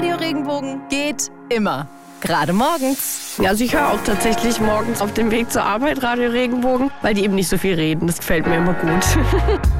Radio Regenbogen geht immer. Gerade morgens. Ja, also ich höre auch tatsächlich morgens auf dem Weg zur Arbeit Radio Regenbogen, weil die eben nicht so viel reden. Das gefällt mir immer gut.